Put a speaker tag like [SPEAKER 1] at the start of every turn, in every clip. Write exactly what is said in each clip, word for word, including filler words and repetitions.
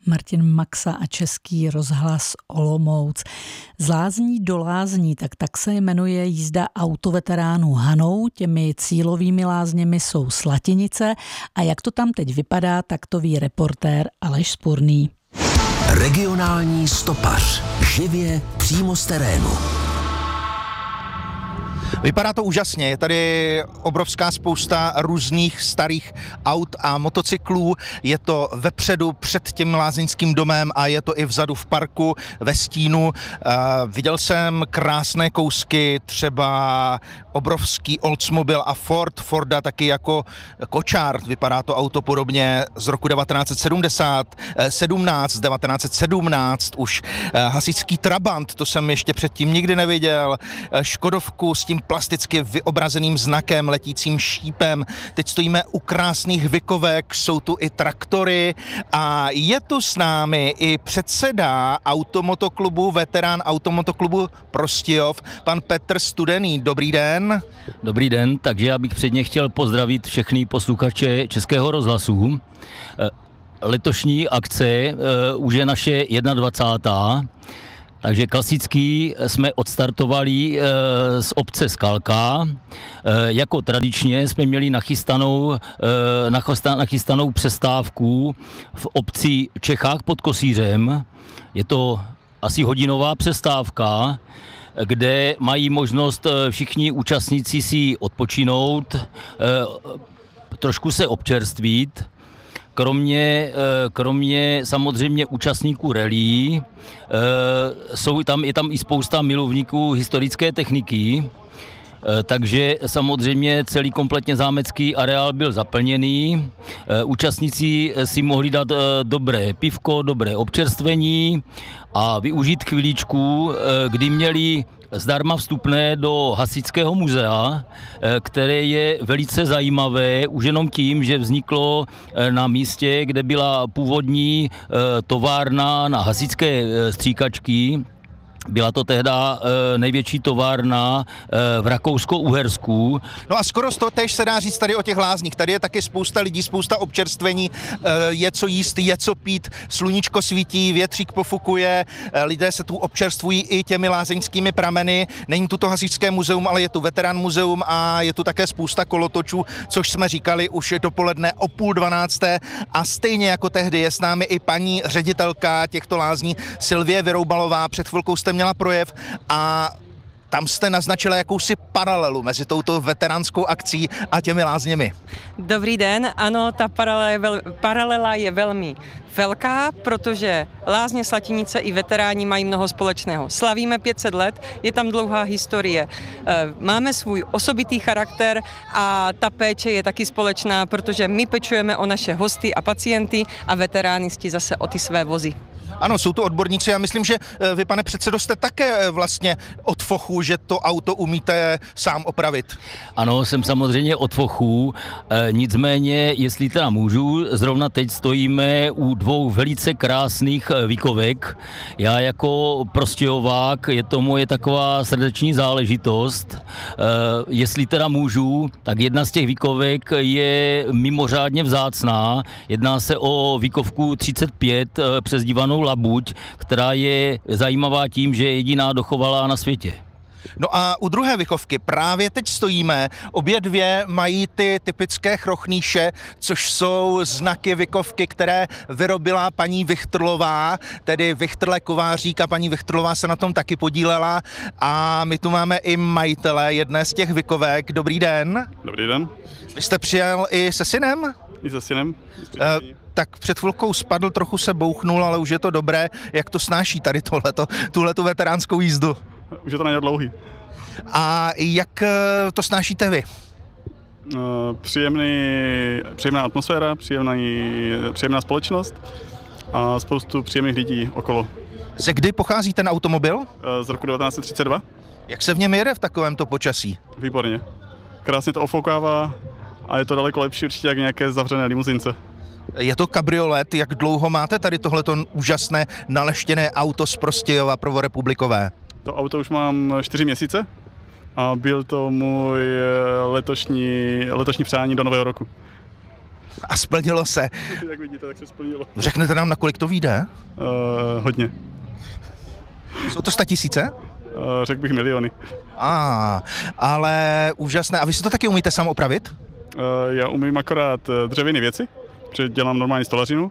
[SPEAKER 1] Martin Maxa a Český rozhlas Olomouc. Z lázní do lázní, tak tak se jmenuje jízda autoveteránů Hanou. Těmi cílovými lázněmi jsou Slatinice a jak to tam teď vypadá, tak to ví reportér Aleš Spurný.
[SPEAKER 2] Regionální stopař. Živě přímo z terénu.
[SPEAKER 3] Vypadá to úžasně, je tady obrovská spousta různých starých aut a motocyklů, je to vepředu před tím lázeňským domem a je to i vzadu v parku ve stínu. Uh, viděl jsem krásné kousky, třeba obrovský Oldsmobile a Ford, Forda taky jako kočár, vypadá to auto podobně z roku devatenáct set sedmdesát, sedmnáct, devatenáct set sedmnáct, už uh, hasičský Trabant, to jsem ještě předtím nikdy neviděl, uh, Škodovku s tím plasticky vyobrazeným znakem, letícím šípem. Teď stojíme u krásných vykovek, jsou tu i traktory a je tu s námi i předseda automotoklubu, veterán automotoklubu Prostějov, pan Petr Studený. Dobrý den.
[SPEAKER 4] Dobrý den, takže já bych předně chtěl pozdravit všechny posluchače Českého rozhlasu. Letošní akce už je naše dvacátá první Takže klasicky jsme odstartovali e, z obce Skalka. E, jako tradičně jsme měli nachystanou, e, nachysta, nachystanou přestávku v obci Čechách pod Kosířem. Je to asi hodinová přestávka, kde mají možnost všichni účastníci si odpočinout, e, trošku se občerstvit. Kromě, kromě samozřejmě účastníků rallye, jsou tam, je tam i spousta milovníků historické techniky, takže samozřejmě celý kompletně zámecký areál byl zaplněný. Účastníci si mohli dát dobré pivko, dobré občerstvení a využít chviličku, kdy měli zdarma vstupné do Hasičského muzea, které je velice zajímavé už jenom tím, že vzniklo na místě, kde byla původní továrna na hasičské stříkačky. Byla to tehda e, největší továrna e, v Rakousko-Uhersku.
[SPEAKER 3] No a skoro z toho též se dá říct tady o těch lázních. Tady je taky spousta lidí, spousta občerstvení, e, je co jíst, je co pít, sluníčko svítí, větřík pofukuje, e, lidé se tu občerstvují i těmi lázeňskými prameny. Není tu to hasičské muzeum, ale je tu veterán muzeum a je tu také spousta kolotočů, což jsme říkali už dopoledne o půl dvanácté. A stejně jako tehdy je s námi i paní ředitelka těchto lázní Sylvie Vyroubalová. Před chvilkou jste měla projev a tam jste naznačila jakousi paralelu mezi touto veteránskou akcí a těmi lázněmi.
[SPEAKER 5] Dobrý den, ano, ta paralela je, vel, paralela je velmi velká, protože lázně Slatinice i veteráni mají mnoho společného. Slavíme pět set let, je tam dlouhá historie. Máme svůj osobitý charakter a ta péče je taky společná, protože my pečujeme o naše hosty a pacienty a veteránisti zase o ty své vozy.
[SPEAKER 3] Ano, jsou to odborníci. Já myslím, že vy, pane předsedo, jste také vlastně od fochu, že to auto umíte sám opravit.
[SPEAKER 4] Ano, jsem samozřejmě od fochu, e, nicméně, jestli teda můžu, zrovna teď stojíme u dvou velice krásných výkovek. Já jako prostějovák, je to moje taková srdeční záležitost. E, jestli teda můžu, tak jedna z těch výkovek je mimořádně vzácná. Jedná se o výkovku třicet pět, e, přezdívanou Labuť, která je zajímavá tím, že je jediná dochovalá na světě.
[SPEAKER 3] No a u druhé vychovky právě teď stojíme. Obě dvě mají ty typické chrochníše, což jsou znaky vychovky, které vyrobila paní Vichtrlová, tedy Vichtrle Kovářík, a paní Vichtrlová se na tom taky podílela. A my tu máme i majitele jedné z těch vychovek. Dobrý den. Dobrý den. Vy jste přijel i se synem?
[SPEAKER 6] I se synem.
[SPEAKER 3] Uh, tak před chvilkou spadl, trochu se bouchnul, ale už je to dobré. Jak to snáší tady tohleto, tuhletu veteránskou jízdu?
[SPEAKER 6] Už je to na dlouhý.
[SPEAKER 3] A jak to snášíte vy?
[SPEAKER 6] Uh, příjemný, příjemná atmosféra, příjemný, příjemná společnost a spoustu příjemných lidí okolo.
[SPEAKER 3] Ze kdy pochází ten automobil? Uh,
[SPEAKER 6] z roku devatenáct set třicet dva.
[SPEAKER 3] Jak se v něm jede v takovémto počasí?
[SPEAKER 6] Výborně. Krásně to ofoukává a je to daleko lepší určitě jak nějaké zavřené limuzince.
[SPEAKER 3] Je to kabriolet, jak dlouho máte tady tohleto úžasné naleštěné auto z Prostějova prvorepublikové?
[SPEAKER 6] To auto už mám čtyři měsíce a byl to můj letošní, letošní přání do nového roku.
[SPEAKER 3] A splnilo se.
[SPEAKER 6] Jak vidíte, tak se splnilo.
[SPEAKER 3] Řeknete nám, na kolik to vyjde?
[SPEAKER 6] Uh, hodně.
[SPEAKER 3] Jsou to statisíce?
[SPEAKER 6] Uh, řekl bych miliony.
[SPEAKER 3] A, ale úžasné. A vy si to taky umíte sám opravit?
[SPEAKER 6] Uh, já umím akorát dřevěné věci, protože dělám normální stolařinu.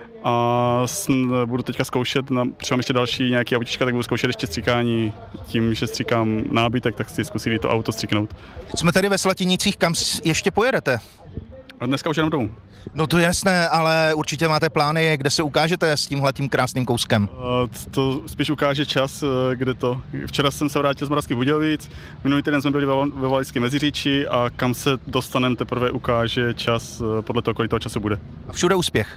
[SPEAKER 6] A sn- budu teďka zkoušet, na, přišel ještě další nějaký autíčka, tak budu zkoušet ještě stříkání. Tím, že stříkám nábytek, tak si zkusili to auto stříknout.
[SPEAKER 3] Jsme tady ve Slatinicích, kam s- ještě pojedete?
[SPEAKER 6] A dneska už jenom domů.
[SPEAKER 3] No to je jasné, ale určitě máte plány, kde se ukážete s tímhletím krásným kouskem.
[SPEAKER 6] Uh, to spíš ukáže čas, uh, kde to. Včera jsem se vrátil z Moravských Budějovic, minulý týden jsme byli ve, ve Valašském Meziříčí a kam se dostaneme, teprve ukáže čas uh, podle toho, kolik toho času bude.
[SPEAKER 3] A všude úspěch.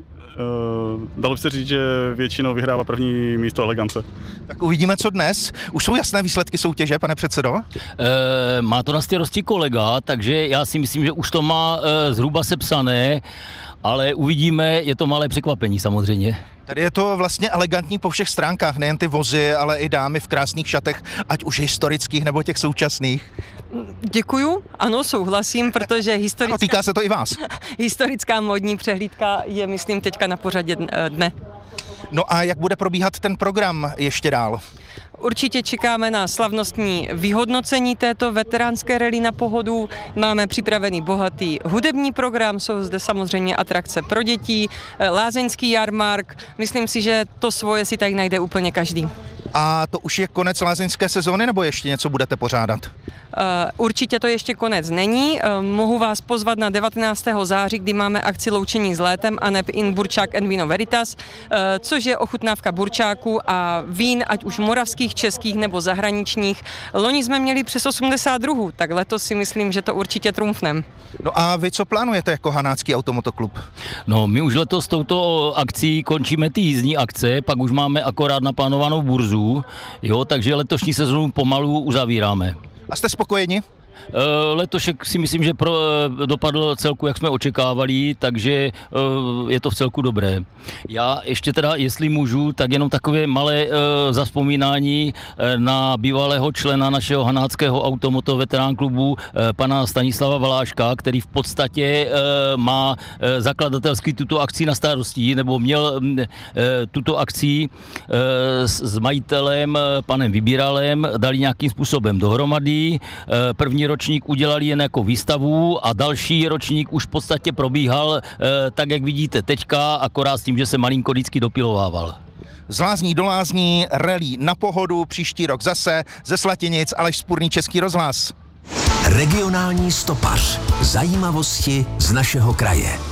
[SPEAKER 6] Uh, dalo by se říct, že většinou vyhrává první místo elegance.
[SPEAKER 3] Tak uvidíme, co dnes. Už jsou jasné výsledky soutěže, pane předsedo?
[SPEAKER 4] E, má to na starosti kolega, takže já si myslím, že už to má e, zhruba sepsané, ale uvidíme, je to malé překvapení samozřejmě.
[SPEAKER 3] Tady je to vlastně elegantní po všech stránkách, nejen ty vozy, ale i dámy v krásných šatech, ať už historických nebo těch současných.
[SPEAKER 5] Děkuju, ano, souhlasím, protože
[SPEAKER 3] No,
[SPEAKER 5] historická,
[SPEAKER 3] týká se to i vás.
[SPEAKER 5] historická módní přehlídka je, myslím, teďka na pořadě dne.
[SPEAKER 3] No a jak bude probíhat ten program ještě dál?
[SPEAKER 5] Určitě čekáme na slavnostní vyhodnocení této veteránské rally na Pohodu. Máme připravený bohatý hudební program, jsou zde samozřejmě atrakce pro děti, lázeňský jarmark. Myslím si, že to svoje si tady najde úplně každý.
[SPEAKER 3] A to už je konec lázeňské sezóny, nebo ještě něco budete pořádat?
[SPEAKER 5] Určitě to ještě konec není. Mohu vás pozvat na devatenáctého září, kdy máme akci Loučení s létem a neb in Burčák and Vino Veritas, což je ochutnávka burčáků a vín, ať už moravských, českých nebo zahraničních. Loni jsme měli přes osmdesát druhů, tak letos si myslím, že to určitě trumfnem.
[SPEAKER 3] No a vy co plánujete jako Hanácký automotoklub?
[SPEAKER 4] No, my už letos touto akcí končíme ty jízdní akce, pak už máme akorát naplánovanou burzu, jo, takže letošní sezónu pomalu uzavíráme.
[SPEAKER 3] A jste spokojeni?
[SPEAKER 4] Letošek si myslím, že pro, dopadl celku, jak jsme očekávali, takže je to v celku dobré. Já ještě teda, jestli můžu, tak jenom takové malé zavzpomínání na bývalého člena našeho hanáckého automoto veterán klubu, pana Stanislava Valáška, který v podstatě má zakladatelský tuto akci na starosti, nebo měl tuto akci s majitelem, panem Vybíralem, dali nějakým způsobem dohromady. První ročník udělali jen jako výstavu a další ročník už v podstatě probíhal tak, jak vidíte teďka, akorát s tím, že se malinko vždycky dopilovával.
[SPEAKER 3] Z Lázní do Lázní, rally na Pohodu, příští rok zase, ze Slatinic Aleš Spurný, Český rozhlas.
[SPEAKER 2] Regionální stopař. Zajímavosti z našeho kraje.